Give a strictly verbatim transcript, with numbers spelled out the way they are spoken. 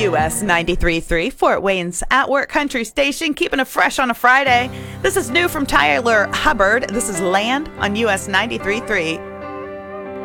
U S ninety-three point three, Fort Wayne's At Work Country Station, keeping it fresh on a Friday. This is new from Tyler Hubbard. This is Land on U S ninety-three point three.